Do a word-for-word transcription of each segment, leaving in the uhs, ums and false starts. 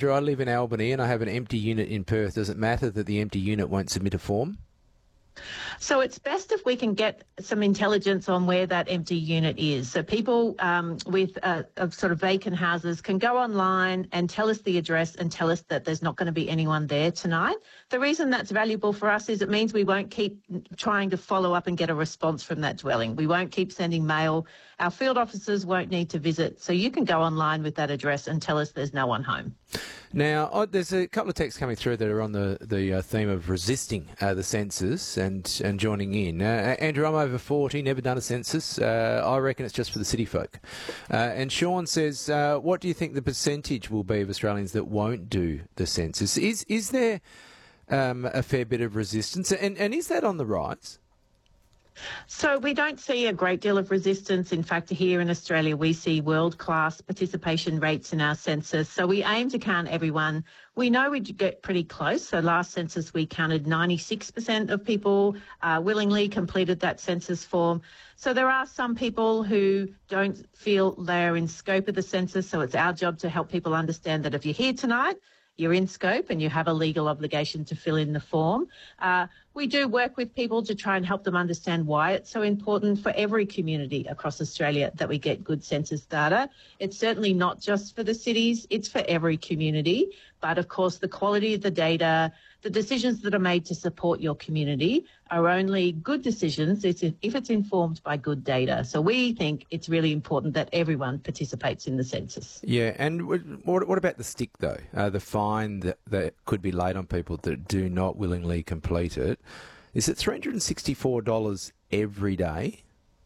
Andrew, I live in Albany and I have an empty unit in Perth. Does it matter that the empty unit won't submit a form? So it's best if we can get some intelligence on where that empty unit is. So people um, with uh, of sort of vacant houses can go online and tell us the address and tell us that there's not going to be anyone there tonight. The reason that's valuable for us is it means we won't keep trying to follow up and get a response from that dwelling. We won't keep sending mail. Our field officers won't need to visit. So you can go online with that address and tell us there's no one home. Now, oh, there's a couple of texts coming through that are on the, the uh, theme of resisting uh, the census and, and joining in. Uh, Andrew, I'm over forty, never done a census. Uh, I reckon it's just for the city folk. Uh, and Sean says, uh, what do you think the percentage will be of Australians that won't do the census? Is is there um, a fair bit of resistance? And, and is that on the rise? So we don't see a great deal of resistance. In fact, here in Australia, we see world-class participation rates in our census. So we aim to count everyone. We know we get pretty close. So last census, we counted ninety-six percent of people uh, willingly completed that census form. So there are some people who don't feel they're in scope of the census. So it's our job to help people understand that if you're here tonight, you're in scope and you have a legal obligation to fill in the form. Uh, we do work with people to try and help them understand why it's so important for every community across Australia that we get good census data. It's certainly not just for the cities, it's for every community. But of course, the quality of the data, the decisions that are made to support your community are only good decisions if it's informed by good data. So we think it's really important that everyone participates in the census. Yeah, and what, what about the stick, though? Uh, the fine that, that could be laid on people that do not willingly complete it. Is it three hundred sixty-four dollars every day?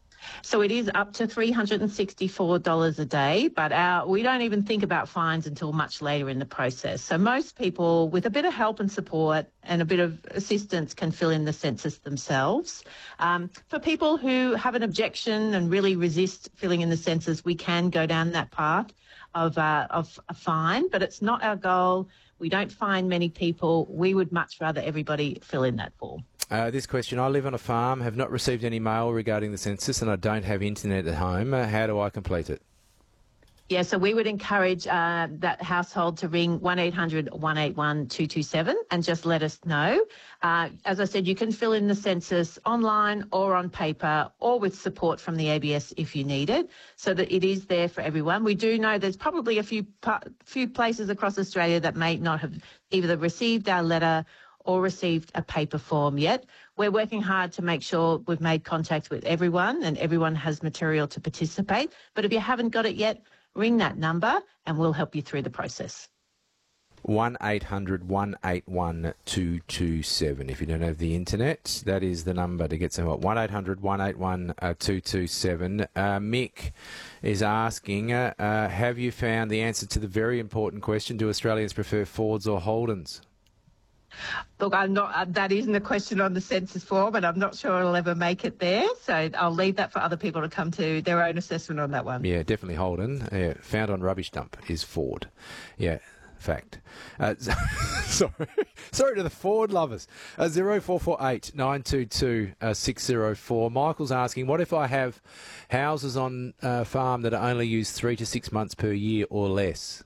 So it is up to three hundred sixty-four dollars a day, but our, we don't even think about fines until much later in the process. So most people, with a bit of help and support and a bit of assistance, can fill in the census themselves. Um, for people who have an objection and really resist filling in the census, we can go down that path of, uh, of a fine, but it's not our goal. We don't fine many people. We would much rather everybody fill in that form. Uh, this question, I live on a farm, have not received any mail regarding the census and I don't have internet at home. Uh, how do I complete it? Yeah, so we would encourage uh, that household to ring one eight hundred, one eight one, two two seven and just let us know. Uh, as I said, you can fill in the census online or on paper or with support from the A B S if you need it, so that it is there for everyone. We do know there's probably a few, few places across Australia that may not have either received our letter or received a paper form yet. We're working hard to make sure we've made contact with everyone and everyone has material to participate. But if you haven't got it yet, ring that number and we'll help you through the process. one eight hundred, one eight one, two two seven. If you don't have the internet, that is the number to get some help. one eight hundred, one eight one, two two seven. Uh, Mick is asking, uh, uh, have you found the answer to the very important question, do Australians prefer Fords or Holdens? Look, I'm not. Uh, that isn't a question on the census form, and I'm not sure it'll ever make it there. So I'll leave that for other people to come to their own assessment on that one. Yeah, definitely Holden. Yeah, found on rubbish dump is Ford. Yeah, fact. Uh, sorry, sorry to the Ford lovers. Uh, zero four four eight nine two two six zero four. Michael's asking, what if I have houses on a farm that are only used three to six months per year or less?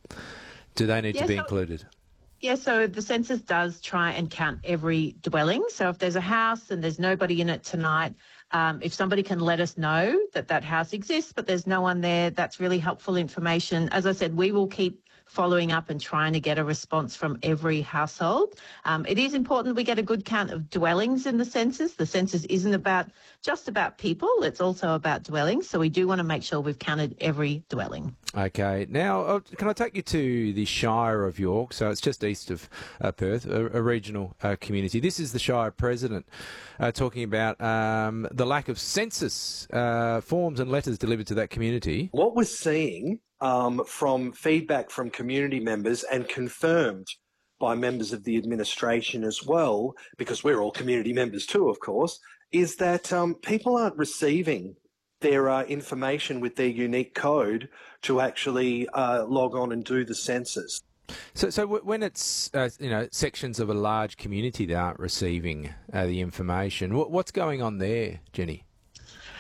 Do they need yeah, to be so- included? Yeah, so the census does try and count every dwelling. So if there's a house and there's nobody in it tonight, um, if somebody can let us know that that house exists, but there's no one there, that's really helpful information. As I said, we will keep following up and trying to get a response from every household. Um, it is important we get a good count of dwellings in the census. The census isn't about just about people, it's also about dwellings. So we do want to make sure we've counted every dwelling. Okay. Now, uh, can I take you to the Shire of York? So it's just east of uh, Perth, a, a regional uh, community. This is the Shire President uh, talking about um, the lack of census uh, forms and letters delivered to that community. What we're seeing um, from feedback from community members and confirmed by members of the administration as well, because we're all community members too, of course, is that um, people aren't receiving their uh, information with their unique code to actually uh, log on and do the census. So, so w- when it's uh, you know sections of a large community that aren't receiving uh, the information, w- what's going on there, Jenny?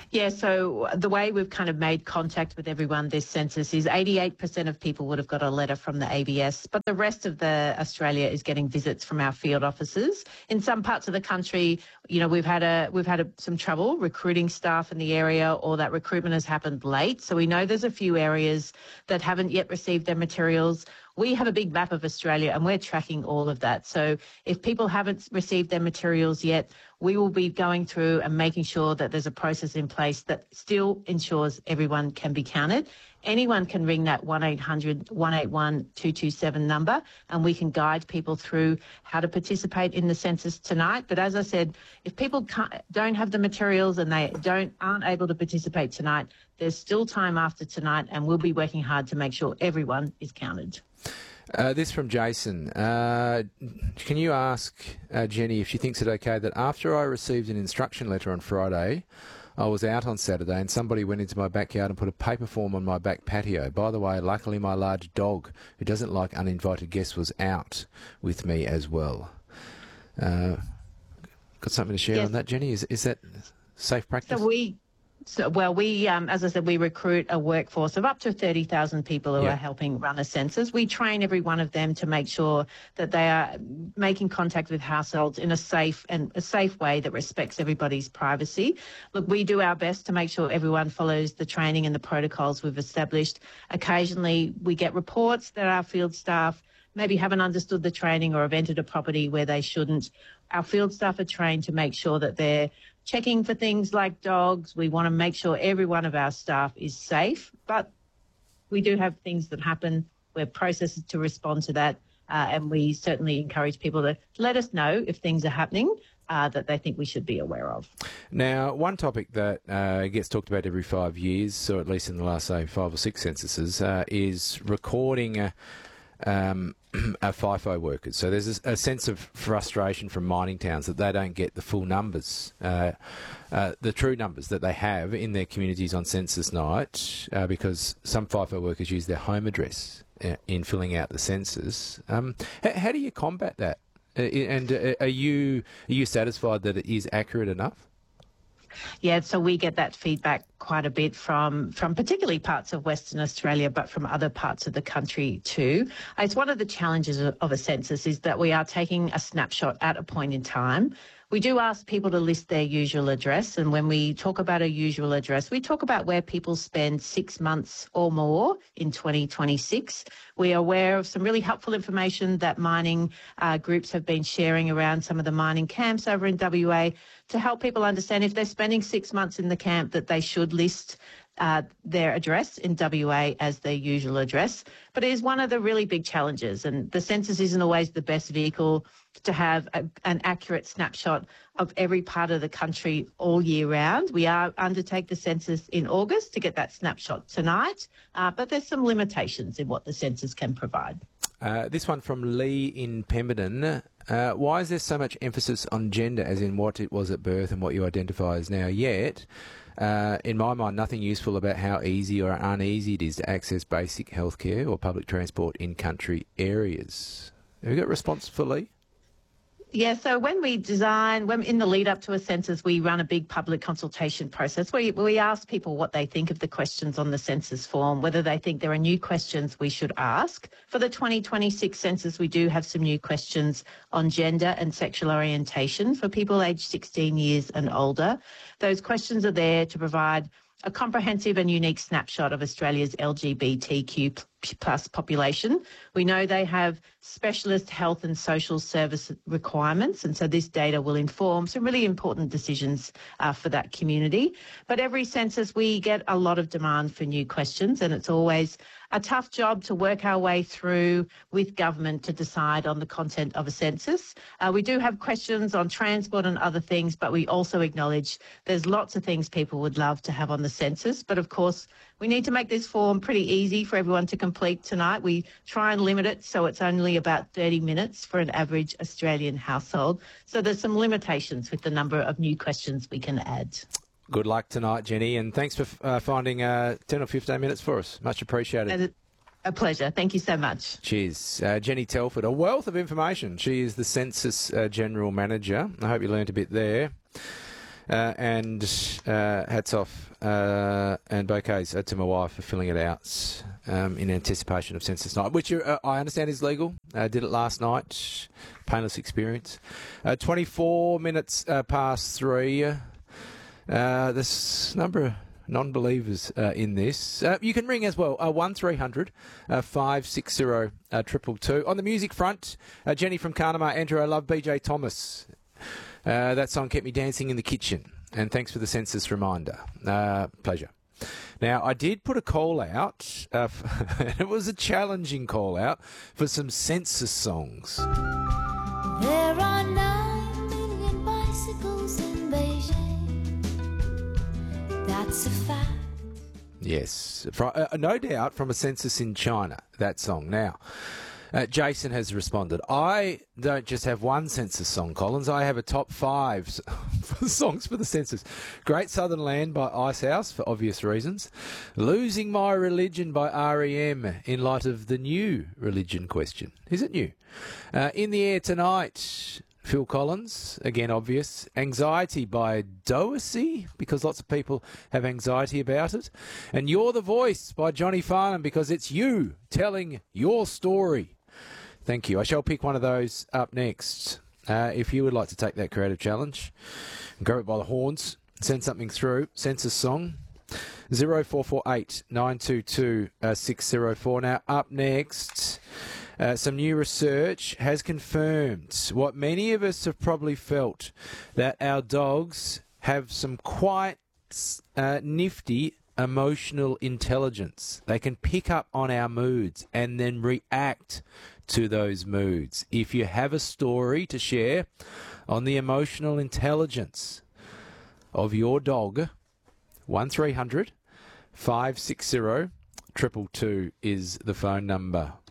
Yeah, so the way we've kind of made contact with everyone this census is eighty-eight percent of people would have got a letter from the A B S, but the rest of the Australia is getting visits from our field officers. In some parts of the country, you know, we've had a we've had a, some trouble recruiting staff in the area, or that recruitment has happened late. So we know there's a few areas that haven't yet received their materials. We have a big map of Australia and we're tracking all of that. So if people haven't received their materials yet, we will be going through and making sure that there's a process in place that still ensures everyone can be counted. Anyone can ring that one eight hundred, one eight one, two two seven number and we can guide people through how to participate in the census tonight. But as I said, if people can't, don't have the materials and they don't aren't able to participate tonight, there's still time after tonight and we'll be working hard to make sure everyone is counted. Uh, this from Jason. Uh, can you ask uh, Jenny if she thinks it okay that after I received an instruction letter on Friday, I was out on Saturday and somebody went into my backyard and put a paper form on my back patio. By the way, luckily my large dog, who doesn't like uninvited guests, was out with me as well. Uh, got something to share yes. on that, Jenny? Is is that safe practice? So we... So, well, we, um, as I said, we recruit a workforce of up to thirty thousand people who yeah. are helping run a census. We train every one of them to make sure that they are making contact with households in a safe and a safe way that respects everybody's privacy. Look, we do our best to make sure everyone follows the training and the protocols we've established. Occasionally, we get reports that our field staff maybe haven't understood the training or have entered a property where they shouldn't. Our field staff are trained to make sure that they're checking for things like dogs. We want to make sure every one of our staff is safe, but we do have things that happen. We're processes to respond to that, uh, and we certainly encourage people to let us know if things are happening uh, that they think we should be aware of. Now, one topic that uh, gets talked about every five years, or at least in the last, say, five or six censuses, uh, is recording a Um, our FIFO workers. So there's a, a sense of frustration from mining towns that they don't get the full numbers, uh, uh, the true numbers that they have in their communities on census night, uh, because some FIFO workers use their home address uh, in filling out the census. Um, h- how do you combat that? Uh, and uh, are you are you satisfied that it is accurate enough? Yeah, so we get that feedback quite a bit from, from particularly parts of Western Australia, but from other parts of the country too. It's one of the challenges of, of a census is that we are taking a snapshot at a point in time. We do ask people to list their usual address, and when we talk about a usual address, we talk about where people spend six months or more in twenty twenty-six. We are aware of some really helpful information that mining uh, groups have been sharing around some of the mining camps over in W A to help people understand if they're spending six months in the camp that they should list Uh, their address in W A as their usual address. But it is one of the really big challenges, and the census isn't always the best vehicle to have a, an accurate snapshot of every part of the country all year round. We are undertake the census in August to get that snapshot tonight, uh, but there's some limitations in what the census can provide. Uh, this one from Lee in Pemberton. Uh, why is there so much emphasis on gender, as in what it was at birth and what you identify as now, yet Uh, in my mind, nothing useful about how easy or uneasy it is to access basic healthcare or public transport in country areas? Have you got a response for Lee? Yeah, so when we design, when in the lead up to a census, we run a big public consultation process where we, we ask people what they think of the questions on the census form, whether they think there are new questions we should ask. For the twenty twenty-six census, we do have some new questions on gender and sexual orientation for people aged sixteen years and older. Those questions are there to provide a comprehensive and unique snapshot of Australia's L G B T Q plus population. We know they have specialist health and social service requirements, and so this data will inform some really important decisions uh, for that community. But every census we get a lot of demand for new questions, and it's always a tough job to work our way through with government to decide on the content of a census. Uh, we do have questions on transport and other things, but we also acknowledge there's lots of things people would love to have on the census. But of course, we need to make this form pretty easy for everyone to complete tonight. We try and limit it so it's only about thirty minutes for an average Australian household. So there's some limitations with the number of new questions we can add. Good luck tonight, Jenny, and thanks for uh, finding uh, ten or fifteen minutes for us. Much appreciated. A pleasure. Thank you so much. Cheers. Uh, Jenny Telford, a wealth of information. She is the Census uh, General Manager. I hope you learned a bit there. Uh, and uh, hats off uh, and bouquets uh, to my wife for filling it out um, in anticipation of Census Night, which uh, I understand is legal. Uh, did it last night. Painless experience. Uh, twenty-four minutes uh, past three. Uh, there's a number of non-believers uh, in this. Uh, you can ring as well, uh, one three hundred five six zero two two. On the music front, uh, Jenny from Carnamah, Andrew, I love B J Thomas. Uh, that song kept me dancing in the kitchen. And thanks for the census reminder. Uh, pleasure. Now, I did put a call out. Uh, f- it was a challenging call out for some census songs. There are nine million bicycles in Beijing. That's a fact. Yes, from, uh, no doubt from a census in China, that song. Now, Uh, Jason has responded. I don't just have one census song, Collins. I have a top five for songs for the census. Great Southern Land by Icehouse, for obvious reasons. Losing My Religion by R E M, in light of the new religion question. Is it new? Uh, In the Air Tonight, Phil Collins, again obvious. Anxiety by Dorsey, because lots of people have anxiety about it. And You're the Voice by Johnny Farnham, because it's you telling your story. Thank you. I shall pick one of those up next. Uh, if you would like to take that creative challenge, grab it by the horns, send something through. Census song, zero four four eight nine two two six zero four. Now, up next, uh, some new research has confirmed what many of us have probably felt, that our dogs have some quite uh, nifty emotional intelligence. They can pick up on our moods and then react to those moods. If you have a story to share on the emotional intelligence of your dog, one three hundred five six zero two two two is the phone number.